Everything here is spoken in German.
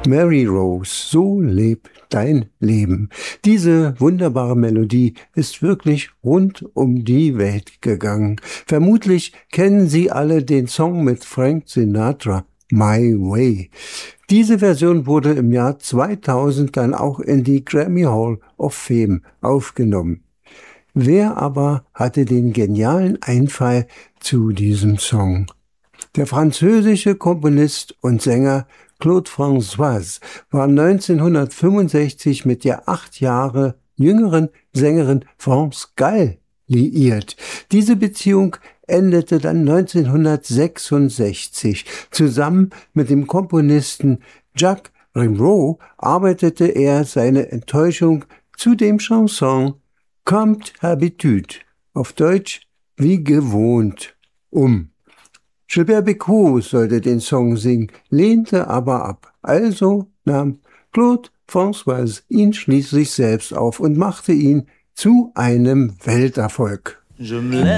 Mary Rose, so lebt dein Leben. Diese wunderbare Melodie ist wirklich rund um die Welt gegangen. Vermutlich kennen Sie alle den Song mit Frank Sinatra, My Way. Diese Version wurde im Jahr 2000 dann auch in die Grammy Hall of Fame aufgenommen. Wer aber hatte den genialen Einfall zu diesem Song? Der französische Komponist und Sänger Claude François war 1965 mit der 8 Jahre jüngeren Sängerin France Gall liiert. Diese Beziehung endete dann 1966. Zusammen mit dem Komponisten Jacques Rimbaud arbeitete er seine Enttäuschung zu dem Chanson Comme d'habitude, auf Deutsch wie gewohnt, um. Gilbert Bécaud sollte den Song singen, lehnte aber ab. Also nahm Claude François ihn schließlich selbst auf und machte ihn zu einem Welterfolg.